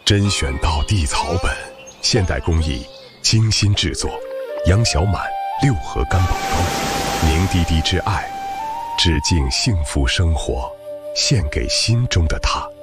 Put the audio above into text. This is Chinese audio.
甄选到地草本，现代工艺精心制作，杨小满6盒干宝膏，凝滴滴之爱，致敬幸福生活，献给心中的他。